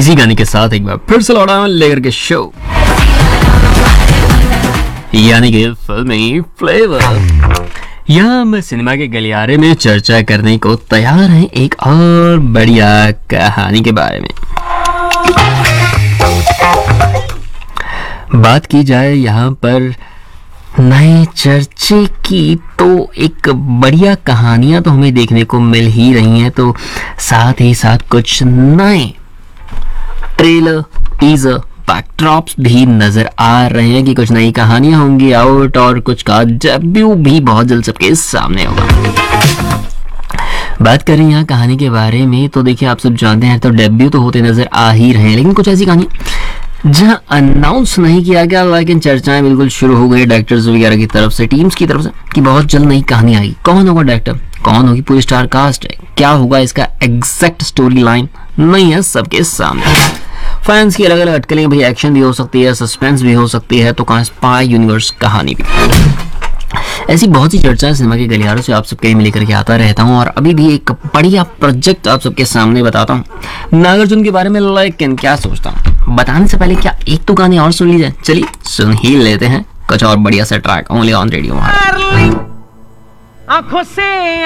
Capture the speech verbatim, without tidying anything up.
इसी गाने के साथ एक बार फिर से लौटा हूं लेकर के शो, यानी कि फिल्मी फ्लेवर। यहाँ हम सिनेमा के गलियारे में चर्चा करने को तैयार हैं एक और बढ़िया कहानी के बारे में। बात की जाए यहाँ पर नए चर्चे की, तो एक बढ़िया कहानियां तो हमें देखने को मिल ही रही हैं, तो साथ ही साथ कुछ नए ट्रेलर, टीजर, बैकड्रॉप्स भी नजर आ रहे हैं कि कुछ नई कहानियां होंगी आउट और कुछ का डेब्यू भी बहुत जल्द सबके सामने होगा। बात करें यहाँ कहानी के बारे में, तो देखिए आप सब जानते हैं तो डेब्यू तो होते नजर आ ही रहे हैं, लेकिन कुछ ऐसी कहानी जहां अनाउंस नहीं किया गया लेकिन चर्चाएं बिल्कुल शुरू हो गई डायरेक्टर्स वगैरह की तरफ से, टीम्स की तरफ से, कि बहुत जल्द नई कहानी आएगी। कौन होगा डायरेक्टर, कौन होगी पूरी स्टार कास्ट है, क्या होगा इसका एग्जैक्ट स्टोरी लाइन नहीं है सबके सामने। फैंस की अलग अलग अटकलें, भाई एक्शन भी हो सकती है, सस्पेंस भी हो सकती है, तो कहां स्पाई यूनिवर्स कहानी भी। ऐसी बहुत सी चर्चाएं सिनेमा के गलियारों से आप सबके लिए लेकर के आता रहता हूं, और अभी भी एक बढ़िया प्रोजेक्ट आप सबके सामने बताता हूं नागार्जुन के बारे में। लेकिन क्या सोचता हूं बताने से पहले क्या एक तो गाने और सुन लीजिए। चलिए सुन ही लेते हैं कुछ और बढ़िया सा ट्रैक, ओनली ऑन रेडियो। आंखों से